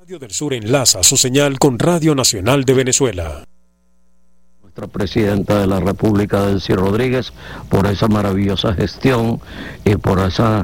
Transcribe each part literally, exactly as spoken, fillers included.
Radio del Sur enlaza su señal con Radio Nacional de Venezuela. Nuestra presidenta de la República, Delcy Rodríguez, por esa maravillosa gestión y por esa,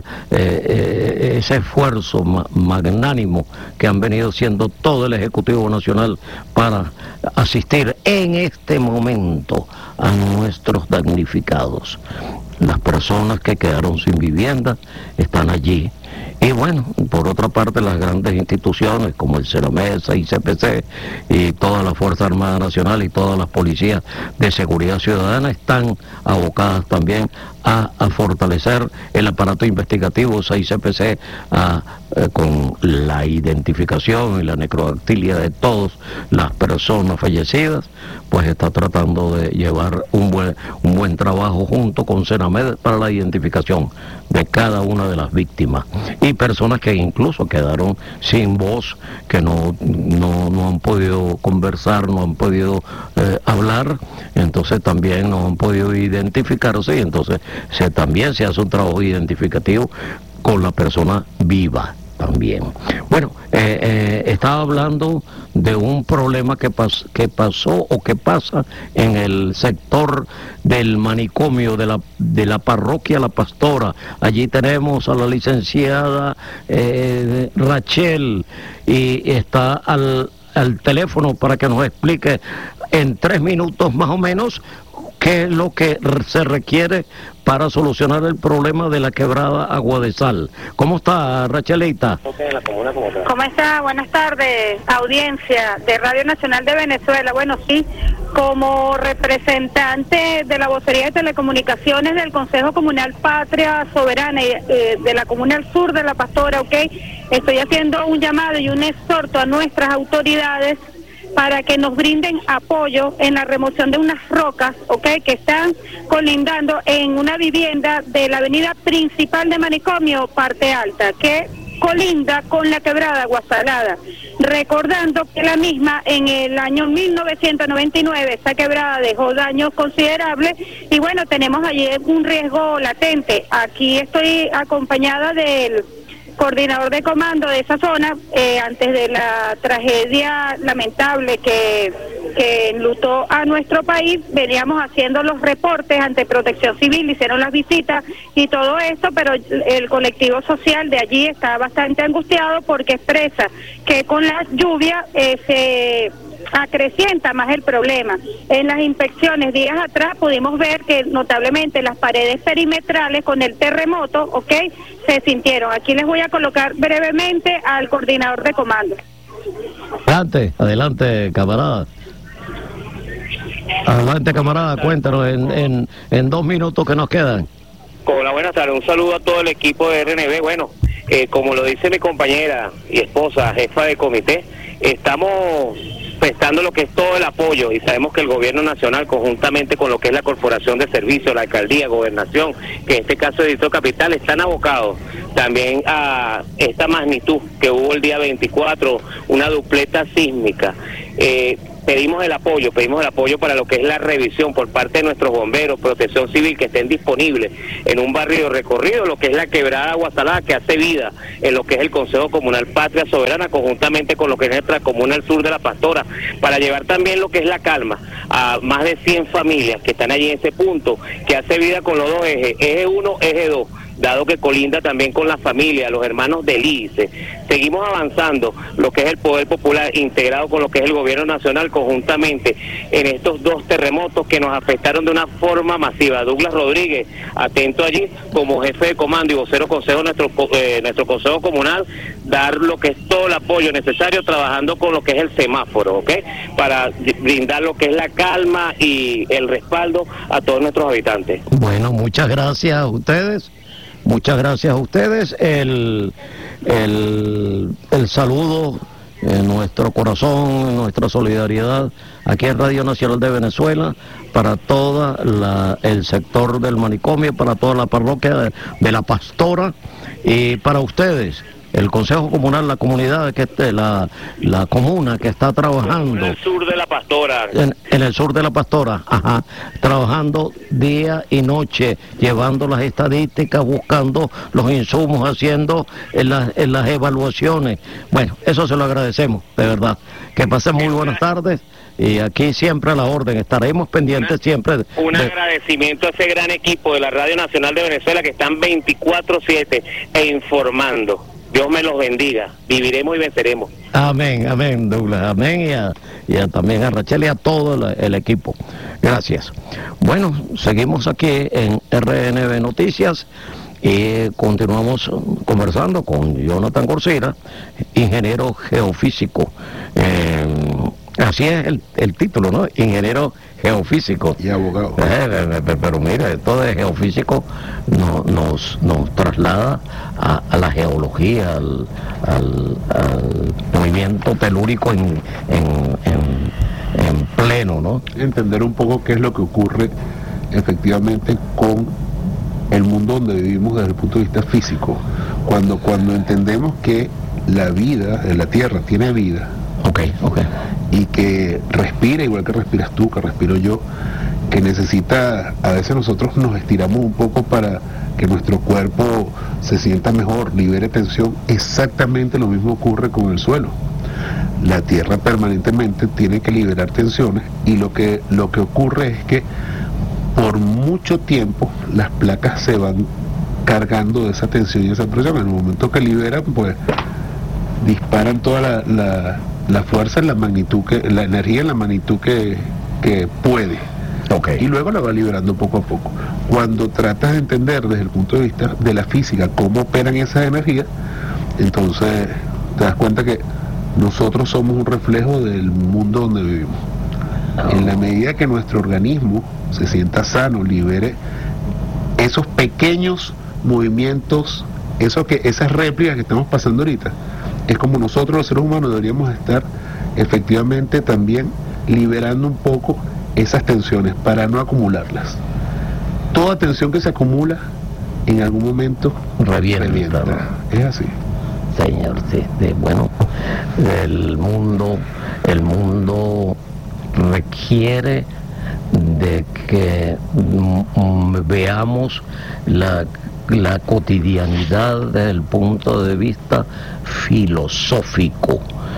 eh, eh, ese esfuerzo ma magnánimo que han venido haciendo todo el Ejecutivo Nacional para asistir en este momento a nuestros damnificados. Las personas que quedaron sin vivienda están allí. Y bueno, por otra parte, las grandes instituciones como el CENAMESA y C P C y toda la Fuerza Armada Nacional y todas las policías de seguridad ciudadana están abocadas también a, a fortalecer el aparato investigativo seis C P C a, eh, con la identificación y la necrodactilia de todas las personas fallecidas, pues está tratando de llevar un buen, un buen trabajo junto con CENAMED para la identificación de cada una de las víctimas y personas que incluso quedaron sin voz, que no, no, no han podido conversar, no han podido eh, hablar, entonces también no han podido identificarse y entonces se, también se hace un trabajo identificativo con la persona viva también. Bueno, eh, eh, estaba hablando de un problema que, pas que pasó o que pasa en el sector del manicomio de la, de la parroquia La Pastora. Allí tenemos a la licenciada eh, Rachel y está al, al teléfono para que nos explique en tres minutos más o menos qué es lo que se requiere para solucionar el problema de la quebrada Agua de Sal. ¿Cómo está, Rachelita? ¿Cómo está? Buenas tardes, audiencia de Radio Nacional de Venezuela. Bueno, sí, como representante de la vocería de telecomunicaciones del Consejo Comunal Patria Soberana y eh, de la Comuna del Sur de La Pastora, ¿ok? Estoy haciendo un llamado y un exhorto a nuestras autoridades para que nos brinden apoyo en la remoción de unas rocas, ¿ok?, que están colindando en una vivienda de la avenida principal de Manicomio, Parte Alta, que colinda con la quebrada Agua Salada. Recordando que la misma en el año mil novecientos noventa y nueve, esta quebrada dejó daños considerables y bueno, tenemos allí un riesgo latente. Aquí estoy acompañada del coordinador de comando de esa zona, eh, antes de la tragedia lamentable que, que enlutó a nuestro país, veníamos haciendo los reportes ante Protección Civil, hicieron las visitas y todo esto, pero el colectivo social de allí está bastante angustiado porque expresa que con la lluvia eh, se acrecienta más el problema. En las inspecciones días atrás pudimos ver que notablemente las paredes perimetrales con el terremoto, ok, se sintieron. Aquí les voy a colocar brevemente al coordinador de comando. Adelante, adelante, camarada. Adelante, camarada, cuéntanos en, en, en dos minutos que nos quedan. Hola, buenas tardes, un saludo a todo el equipo de R N B. Bueno, eh, como lo dice mi compañera y esposa, jefa de comité, estamos prestando lo que es todo el apoyo y sabemos que el gobierno nacional, conjuntamente con lo que es la Corporación de Servicios, la alcaldía, gobernación, que en este caso es Distrito Capital, están abocados también a esta magnitud que hubo el día veinticuatro, una dupleta sísmica. Eh, pedimos el apoyo, pedimos el apoyo para lo que es la revisión por parte de nuestros bomberos, Protección Civil, que estén disponibles en un barrio recorrido, lo que es la quebrada Agua Salada, que hace vida en lo que es el Consejo Comunal Patria Soberana, conjuntamente con lo que es nuestra Comuna del Sur de La Pastora, para llevar también lo que es la calma a más de cien familias que están allí en ese punto, que hace vida con los dos ejes, eje uno, eje dos, dado que colinda también con la familia, los hermanos del I C E. Seguimos avanzando lo que es el Poder Popular integrado con lo que es el Gobierno Nacional conjuntamente en estos dos terremotos que nos afectaron de una forma masiva. Douglas Rodríguez, atento allí como jefe de comando y vocero consejo de nuestro, eh, nuestro Consejo Comunal, dar lo que es todo el apoyo necesario trabajando con lo que es el semáforo, ¿ok?, para brindar lo que es la calma y el respaldo a todos nuestros habitantes. Bueno, muchas gracias a ustedes. Muchas gracias a ustedes. El, el, el saludo en nuestro corazón, en nuestra solidaridad aquí en Radio Nacional de Venezuela para todo el sector del manicomio, para toda la parroquia de, de La Pastora y para ustedes el Consejo Comunal, la comunidad, que esté, la, la comuna que está trabajando. En el sur de la Pastora. En, en el sur de la Pastora, ajá, trabajando día y noche, llevando las estadísticas, buscando los insumos, haciendo en, la, en las evaluaciones. Bueno, eso se lo agradecemos, de verdad. Que pasen muy buenas tardes. Y aquí siempre a la orden, estaremos pendientes una, siempre. De, un agradecimiento a ese gran equipo de la Radio Nacional de Venezuela que están veinticuatro siete e informando. Dios me los bendiga, viviremos y venceremos. Amén, amén, Douglas, amén, y, a, y a, también a Rachel y a todo el, el equipo. Gracias. Bueno, seguimos aquí en R N B Noticias y continuamos conversando con Jonathan Corcira, ingeniero geofísico. Eh, Así es el, el título, ¿no? Ingeniero geofísico. Y abogado. Eh, pero, pero mira, esto de geofísico no, nos, nos traslada a, a la geología, al, al, al movimiento telúrico en, en, en, en pleno, ¿no? Entender un poco qué es lo que ocurre efectivamente con el mundo donde vivimos desde el punto de vista físico. Cuando, cuando entendemos que la vida, la Tierra tiene vida. Ok, ok. Y que respira igual que respiras tú, que respiro yo, que necesita, a veces nosotros nos estiramos un poco para que nuestro cuerpo se sienta mejor, libere tensión. Exactamente lo mismo ocurre con el suelo. La Tierra permanentemente tiene que liberar tensiones y lo que, lo que ocurre es que por mucho tiempo las placas se van cargando de esa tensión y esa presión. En el momento que liberan, pues disparan toda la... la la fuerza en la magnitud, que la energía en la magnitud que, que puede. Okay. Y luego la va liberando poco a poco. Cuando tratas de entender desde el punto de vista de la física cómo operan esas energías, entonces te das cuenta que nosotros somos un reflejo del mundo donde vivimos. Oh. En la medida que nuestro organismo se sienta sano, libere esos pequeños movimientos, eso que, esas réplicas que estamos pasando ahorita, es como nosotros los seres humanos deberíamos estar efectivamente también liberando un poco esas tensiones para no acumularlas. Toda tensión que se acumula en algún momento revienta. revienta. Es así. Señor, sí, sí, bueno, el mundo, el mundo requiere de que mm, veamos la la cotidianidad desde el punto de vista filosófico.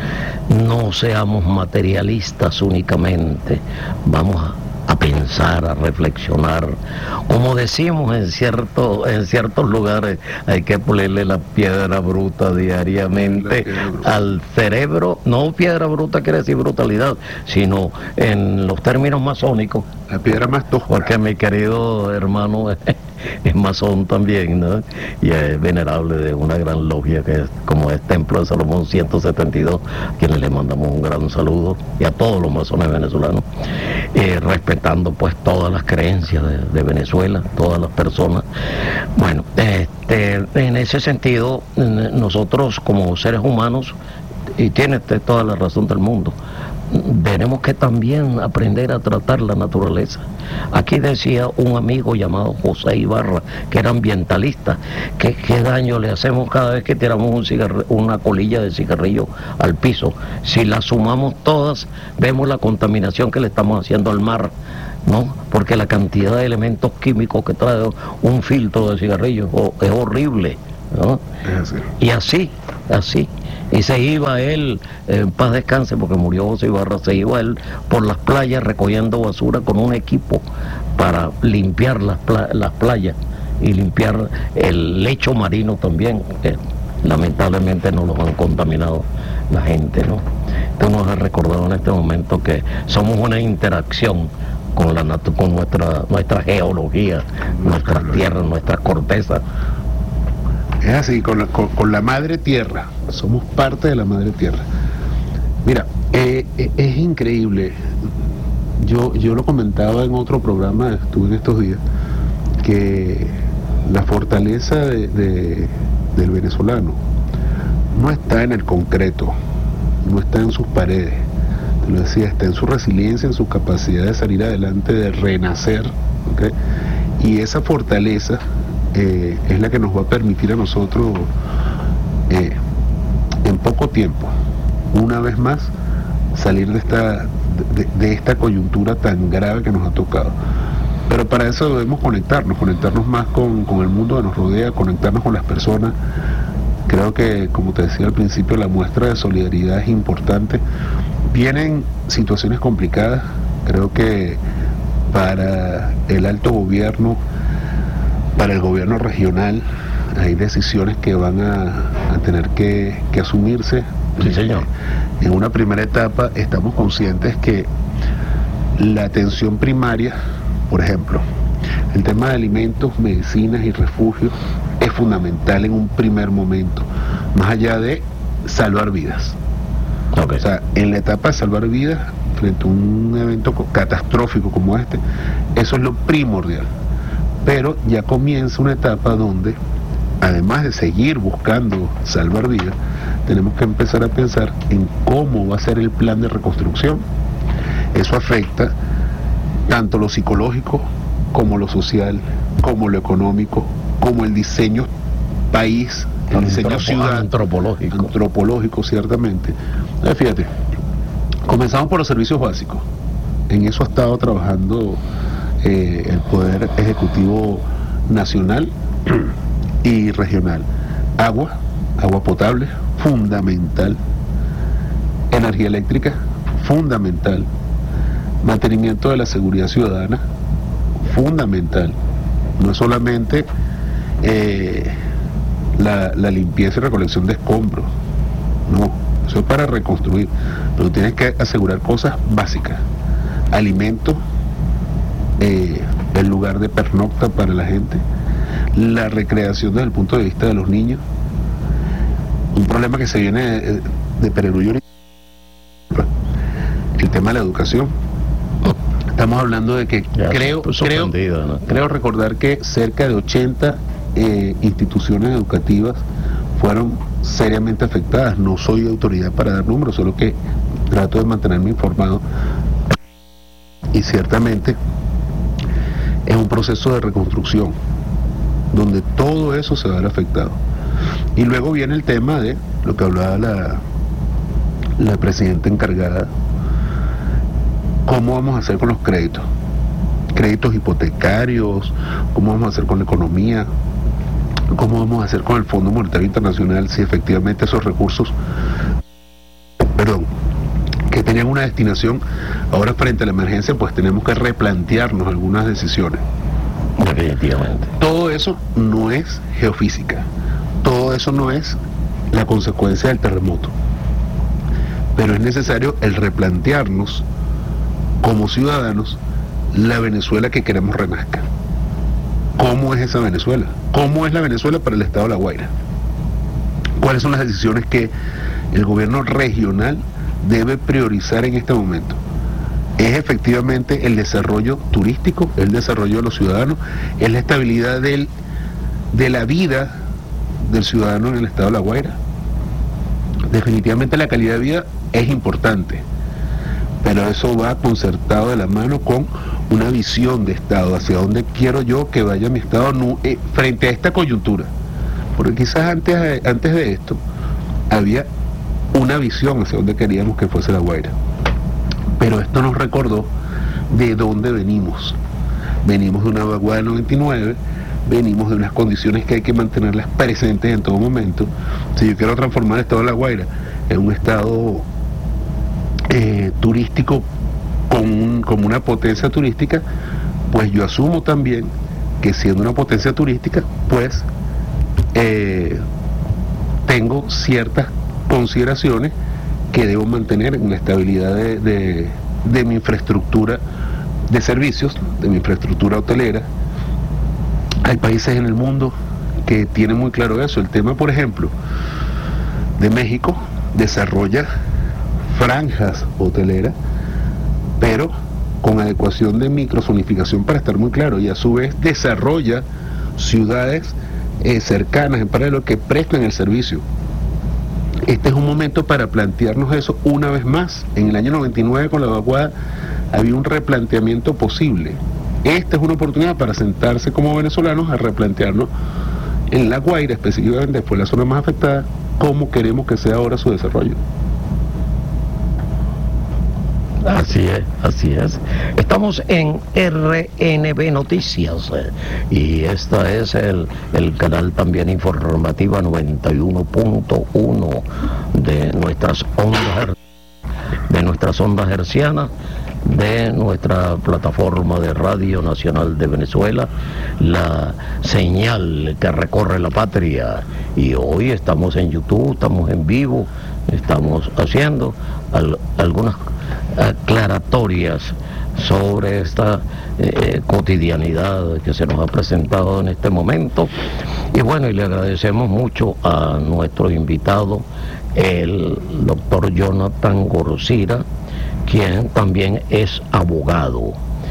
No seamos materialistas únicamente, vamos a, a pensar, a reflexionar. Como decimos en, cierto, en ciertos lugares, hay que ponerle la piedra bruta diariamente piedra bruta. al cerebro. No piedra bruta quiere decir brutalidad, sino en los términos masónicos. La piedra más tosca. Porque mi querido hermano es masón también, ¿no? Y es venerable de una gran logia que es como es Templo de Salomón ciento setenta y dos, a quienes le mandamos un gran saludo, y a todos los masones venezolanos, eh, respetando pues todas las creencias de, de Venezuela, todas las personas. Bueno, este, en ese sentido, nosotros como seres humanos, y tiene toda la razón del mundo, tenemos que también aprender a tratar la naturaleza. Aquí decía un amigo llamado José Ibarra, que era ambientalista, que qué daño le hacemos cada vez que tiramos un cigarro, una colilla de cigarrillo al piso. Si la sumamos todas, vemos la contaminación que le estamos haciendo al mar, ¿no? Porque la cantidad de elementos químicos que trae un filtro de cigarrillo es horrible, ¿no? Es así. Y así, así. Y se iba él, eh, en paz descanse, porque murió José Ibarra, se iba él por las playas recogiendo basura con un equipo para limpiar las, pla las playas y limpiar el lecho marino también, que lamentablemente no los han contaminado la gente, ¿no? Esto nos ha recordado en este momento que somos una interacción con, la nat con nuestra, nuestra geología, nuestras tierras, nuestras cortezas. Es así, con la, con, con la madre tierra, somos parte de la madre tierra. Mira, eh, eh, es increíble, yo, yo lo comentaba en otro programa, estuve en estos días, que la fortaleza de, de, del venezolano no está en el concreto, no está en sus paredes, te lo decía, está en su resiliencia, en su capacidad de salir adelante, de renacer, ¿okay? Y esa fortaleza Eh, es la que nos va a permitir a nosotros eh, tiempo, una vez más, salir de esta, de, de esta coyuntura tan grave que nos ha tocado. Pero para eso debemos conectarnos, conectarnos más con, con el mundo que nos rodea, conectarnos con las personas. Creo que, como te decía al principio, la muestra de solidaridad es importante. Vienen situaciones complicadas, creo que para el alto gobierno, para el gobierno regional, hay decisiones que van a, a tener que, que asumirse. Sí, señor. En una primera etapa estamos conscientes que la atención primaria, por ejemplo, el tema de alimentos, medicinas y refugios es fundamental en un primer momento, más allá de salvar vidas. Okay. O sea, en la etapa de salvar vidas, frente a un evento catastrófico como este, eso es lo primordial. Pero ya comienza una etapa donde, además de seguir buscando salvar vidas, tenemos que empezar a pensar en cómo va a ser el plan de reconstrucción. Eso afecta tanto lo psicológico, como lo social, como lo económico, como el diseño país, el diseño Antropo- ciudad, antropológico. antropológico, ciertamente. Eh, fíjate, comenzamos por los servicios básicos. En eso ha estado trabajando eh, el Poder Ejecutivo Nacional y regional. Agua, agua potable, fundamental. Energía eléctrica, fundamental. Mantenimiento de la seguridad ciudadana, fundamental. No es solamente eh, la, la limpieza y recolección de escombros, no, eso es para reconstruir, pero tienes que asegurar cosas básicas: alimento, eh, el lugar de pernocta para la gente, la recreación desde el punto de vista de los niños, un problema que se viene de, de Pererullo, el tema de la educación. Estamos hablando de que Ya, creo, pues, creo, sorprendido, ¿no? creo recordar que cerca de ochenta eh, instituciones educativas fueron seriamente afectadas. No soy autoridad para dar números, solo que trato de mantenerme informado. Y ciertamente es un proceso de reconstrucción donde todo eso se va a ver afectado. Y luego viene el tema de lo que hablaba la, la presidenta encargada: ¿cómo vamos a hacer con los créditos? Créditos hipotecarios, ¿cómo vamos a hacer con la economía? ¿Cómo vamos a hacer con el Fondo Monetario Internacional si efectivamente esos recursos, perdón, que tenían una destinación, ahora frente a la emergencia, pues tenemos que replantearnos algunas decisiones? Definitivamente. Todo eso no es geofísica, todo eso no es la consecuencia del terremoto, pero es necesario el replantearnos como ciudadanos la Venezuela que queremos renazca. ¿Cómo es esa Venezuela? ¿Cómo es la Venezuela para el estado de La Guaira? ¿Cuáles son las decisiones que el gobierno regional debe priorizar en este momento? ¿Es efectivamente el desarrollo turístico, el desarrollo de los ciudadanos, es la estabilidad del, de la vida del ciudadano en el estado de La Guaira? Definitivamente la calidad de vida es importante, pero eso va concertado de la mano con una visión de Estado, hacia dónde quiero yo que vaya mi Estado no, eh, frente a esta coyuntura. Porque quizás antes, antes de esto había una visión hacia dónde queríamos que fuese La Guaira. Pero esto nos recordó de dónde venimos. Venimos de una vaguada del noventa y nueve, venimos de unas condiciones que hay que mantenerlas presentes en todo momento. Si yo quiero transformar el Estado de La Guaira en un Estado eh, turístico, con un, como una potencia turística, pues yo asumo también que siendo una potencia turística, pues eh, tengo ciertas consideraciones que debo mantener en la estabilidad de, de, de mi infraestructura de servicios, de mi infraestructura hotelera. Hay países en el mundo que tienen muy claro eso. El tema, por ejemplo, de México desarrolla franjas hoteleras, pero con adecuación de microzonificación, para estar muy claro, y a su vez desarrolla ciudades eh, cercanas en paralelo que prestan el servicio. Este es un momento para plantearnos eso una vez más. En el año noventa y nueve, con la vaguada, había un replanteamiento posible. Esta es una oportunidad para sentarse como venezolanos a replantearnos en La Guaira, específicamente fue la zona más afectada, cómo queremos que sea ahora su desarrollo. Así es, así es. Estamos en R N B Noticias eh, y esta es el, el canal también informativa noventa y uno punto uno de nuestras ondas de nuestras ondas hercianas, de nuestra plataforma de Radio Nacional de Venezuela, la señal que recorre la patria. Y hoy estamos en YouTube, estamos en vivo, estamos haciendo al, algunas aclaratorias sobre esta eh, cotidianidad que se nos ha presentado en este momento. Y bueno, y le agradecemos mucho a nuestro invitado, el doctor Jonathan Gorcira, quien también es abogado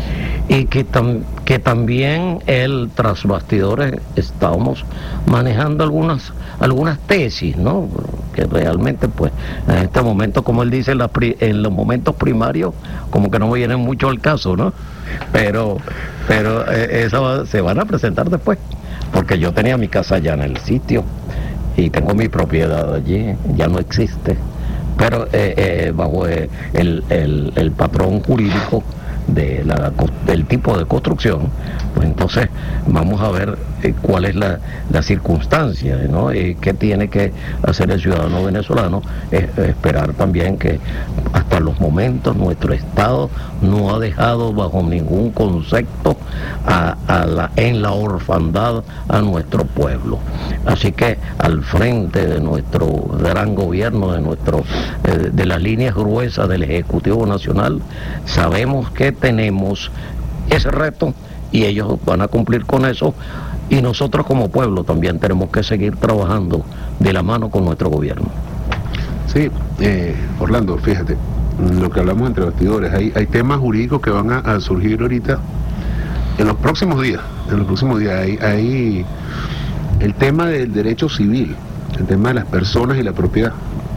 y que, tam, que también él tras bastidores estábamos manejando algunas algunas tesis, ¿no? Que realmente pues en este momento, como él dice, la pri, en los momentos primarios como que no vienen mucho al caso, ¿no? Pero pero eh, eso se van a presentar después, porque yo tenía mi casa allá en el sitio y tengo mi propiedad allí, ya no existe, pero eh, eh, bajo eh, el, el, el patrón jurídico de la, del tipo de construcción, pues entonces vamos a ver eh, cuál es la, la circunstancia, ¿no? Y qué tiene que hacer el ciudadano venezolano. Es, esperar también que hasta los momentos nuestro Estado no ha dejado bajo ningún concepto a, a la, en la orfandad a nuestro pueblo. Así que al frente de nuestro gran gobierno, de nuestro eh, de las líneas gruesas del Ejecutivo Nacional, sabemos que tenemos ese reto y ellos van a cumplir con eso, y nosotros como pueblo también tenemos que seguir trabajando de la mano con nuestro gobierno. Sí, eh, Orlando, fíjate, lo que hablamos entre bastidores, hay, hay temas jurídicos que van a, a surgir ahorita en los próximos días, en los próximos días hay, hay el tema del derecho civil, el tema de las personas y la propiedad,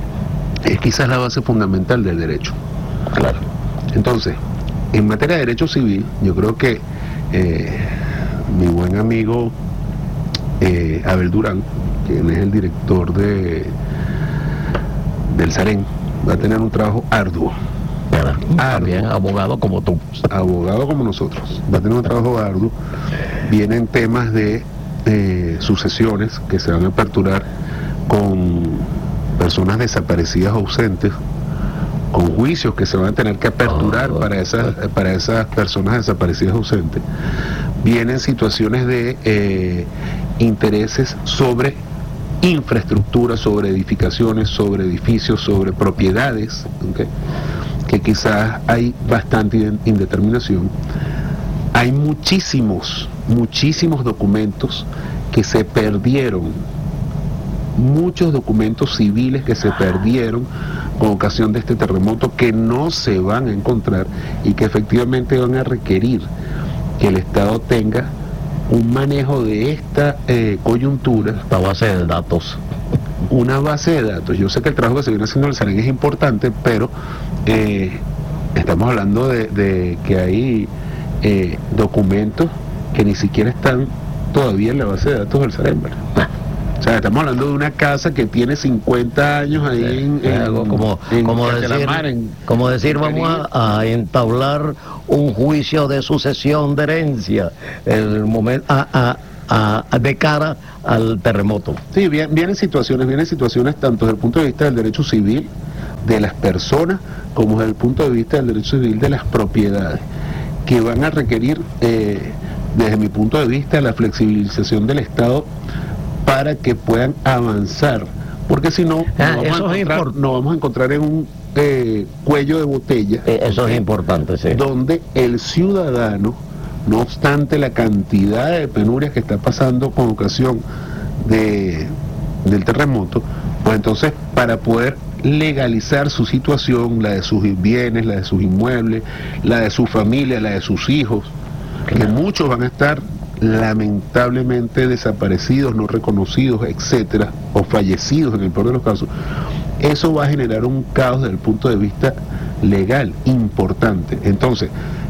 es quizás la base fundamental del derecho. Claro. Entonces, en materia de derecho civil, yo creo que eh, mi buen amigo eh, Abel Durán, quien es el director de del Sarén, va a tener un trabajo arduo. Claro. También abogado como tú. Abogado como nosotros. Va a tener un trabajo arduo. Vienen temas de eh, sucesiones que se van a aperturar con personas desaparecidas o ausentes, con juicios que se van a tener que aperturar oh, para esas para esas personas desaparecidas ausentes. Vienen situaciones de eh, intereses sobre infraestructura, sobre edificaciones, sobre edificios, sobre propiedades, ¿okay? Que quizás hay bastante indeterminación. Hay muchísimos, muchísimos documentos que se perdieron, muchos documentos civiles que se perdieron con ocasión de este terremoto, que no se van a encontrar y que efectivamente van a requerir que el Estado tenga un manejo de esta eh, coyuntura. La base de datos. Una base de datos. Yo sé que el trabajo que se viene haciendo en el Sarén es importante, pero eh, estamos hablando de, de que hay eh, documentos que ni siquiera están todavía en la base de datos del Sarén, ¿verdad? O sea, estamos hablando de una casa que tiene cincuenta años ahí en, en, algo como, en como decir, en, como decir vamos a, a entablar un juicio de sucesión de herencia el momento a, a, a, de cara al terremoto. Sí, vienen, vienen situaciones, vienen situaciones tanto desde el punto de vista del derecho civil de las personas como desde el punto de vista del derecho civil de las propiedades, que van a requerir, eh, desde mi punto de vista, la flexibilización del Estado para que puedan avanzar, porque si no, ah, no, vamos a encontrar, nos vamos a encontrar en un eh, cuello de botella. Eh, eso ¿okay? Es importante, sí. Donde el ciudadano, no obstante la cantidad de penurias que está pasando con ocasión de, del terremoto, pues entonces para poder legalizar su situación, la de sus bienes, la de sus inmuebles, la de su familia, la de sus hijos, claro, que muchos van a estar lamentablemente desaparecidos, no reconocidos, etcétera, o fallecidos en el peor de los casos, eso va a generar un caos desde el punto de vista legal importante. Entonces,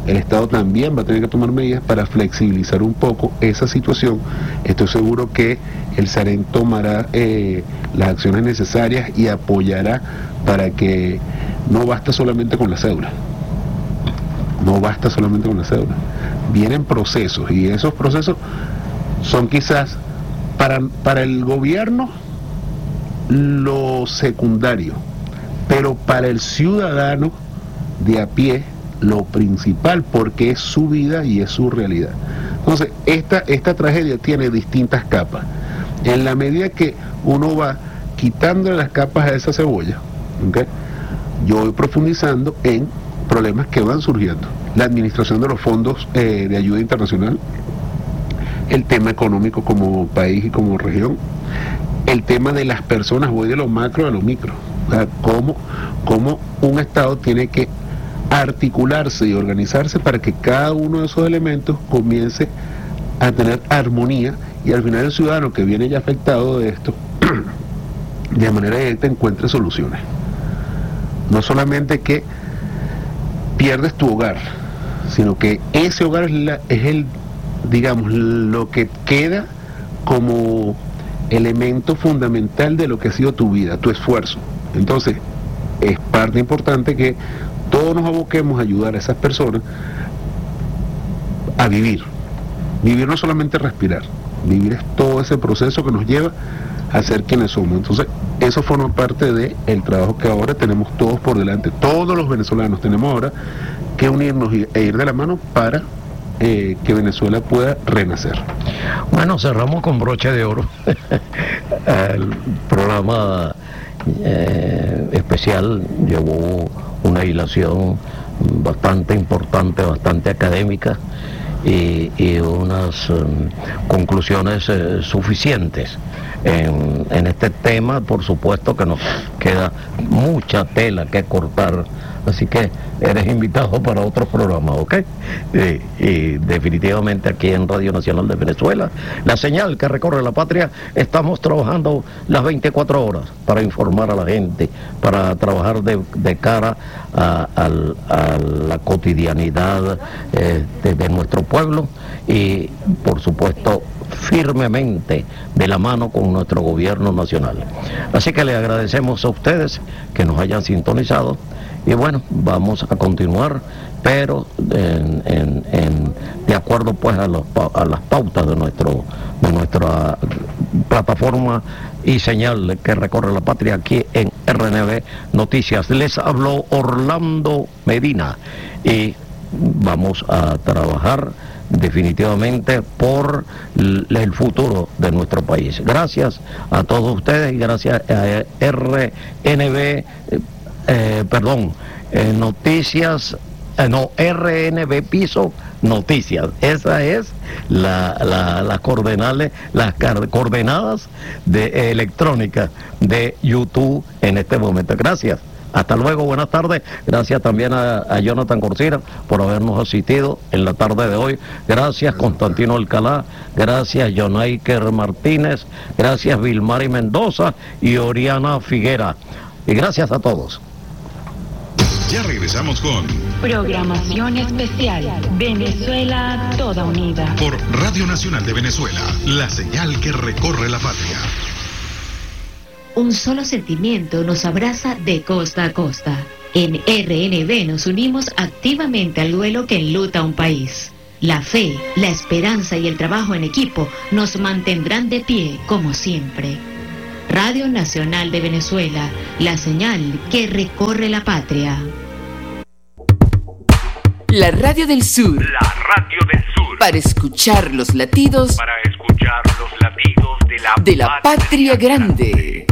el Estado también va a tener que tomar medidas para flexibilizar un poco esa situación. Estoy seguro que el SAREN tomará eh, las acciones necesarias y apoyará para que no basta solamente con la cédula. No basta solamente con la cédula. Vienen procesos y esos procesos son quizás para, para el gobierno lo secundario, pero para el ciudadano de a pie lo principal, porque es su vida y es su realidad. Entonces, esta, esta tragedia tiene distintas capas. En la medida que uno va quitando las capas a esa cebolla, ¿okay?, yo voy profundizando en problemas que van surgiendo. La administración de los fondos eh, de ayuda internacional, el tema económico como país y como región, el tema de las personas, voy de lo macro a lo micro. O sea, cómo, cómo un Estado tiene que articularse y organizarse para que cada uno de esos elementos comience a tener armonía y al final el ciudadano que viene ya afectado de esto, de manera directa encuentre soluciones. No solamente que pierdes tu hogar, sino que ese hogar es, la, es el, digamos, lo que queda como elemento fundamental de lo que ha sido tu vida, tu esfuerzo. Entonces, es parte importante que todos nos aboquemos a ayudar a esas personas a vivir. Vivir no solamente respirar, vivir es todo ese proceso que nos lleva a ser quienes somos. Entonces, eso forma parte del trabajo que ahora tenemos todos por delante. Todos los venezolanos tenemos ahora que unirnos e ir de la mano para eh, que Venezuela pueda renacer. Bueno, cerramos con broche de oro el programa eh, especial. Llevó una hilación bastante importante, bastante académica y, y unas um, conclusiones eh, suficientes en, en este tema. Por supuesto que nos queda mucha tela que cortar, así que eres invitado para otros programas, ¿ok? Y, y definitivamente aquí en Radio Nacional de Venezuela, la señal que recorre la patria, estamos trabajando las veinticuatro horas para informar a la gente, para trabajar de, de cara a, a, a la cotidianidad eh, de, de nuestro pueblo y, por supuesto, firmemente de la mano con nuestro gobierno nacional. Así que le agradecemos a ustedes que nos hayan sintonizado y bueno, vamos a continuar, pero en, en, en, de acuerdo pues a, los, a las pautas de, nuestro, de nuestra plataforma y señal que recorre la patria aquí en R N V Noticias. Les habló Orlando Medina y vamos a trabajar definitivamente por el futuro de nuestro país. Gracias a todos ustedes y gracias a R N V, eh, perdón, eh, Noticias, eh, no, R N V Piso Noticias. Esa es la, la, las coordenadas, las coordenadas de eh, electrónica de YouTube en este momento. Gracias. Hasta luego, buenas tardes. Gracias también a, a Jonathan Corsira por habernos asistido en la tarde de hoy. Gracias Constantino Alcalá, gracias Jonaiker Martínez, gracias Vilmari Mendoza y Oriana Figuera. Y gracias a todos. Ya regresamos con programación especial Venezuela Toda Unida por Radio Nacional de Venezuela, la señal que recorre la patria. Un solo sentimiento nos abraza de costa a costa. En R N V nos unimos activamente al duelo que enluta a un país. La fe, la esperanza y el trabajo en equipo nos mantendrán de pie como siempre. Radio Nacional de Venezuela, la señal que recorre la patria. La Radio del Sur. La Radio del Sur. Para escuchar los latidos. Para escuchar los latidos de la, de la patria, patria grande.